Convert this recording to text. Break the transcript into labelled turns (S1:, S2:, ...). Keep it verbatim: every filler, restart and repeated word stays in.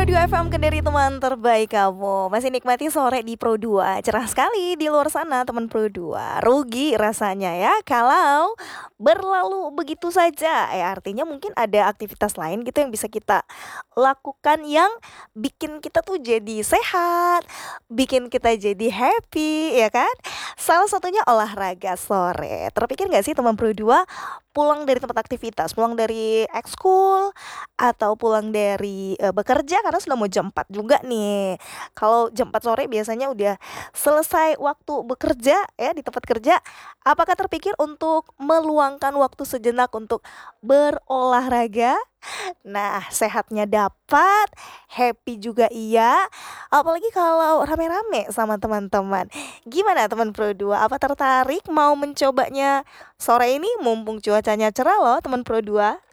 S1: Pro dua F M Kendari teman terbaik kamu. Masih nikmati sore di Pro dua. Cerah sekali di luar sana teman Pro dua. Rugi rasanya ya kalau berlalu begitu saja. Ya artinya mungkin ada aktivitas lain gitu yang bisa kita lakukan yang bikin kita tuh jadi sehat, bikin kita jadi happy ya kan? Salah satunya olahraga sore. Terpikir nggak sih teman Pro dua pulang dari tempat aktivitas, pulang dari ekskul atau pulang dari, eee, bekerja karena sudah mau jam empat juga nih. Kalau jam empat sore biasanya udah selesai waktu bekerja ya di tempat kerja, apakah terpikir untuk meluangkan waktu sejenak untuk berolahraga? Nah, sehatnya dapat, happy juga iya, apalagi kalau rame-rame sama teman-teman. Gimana teman Pro dua, apa tertarik mau mencobanya sore ini mumpung cuacanya cerah loh teman Pro dua?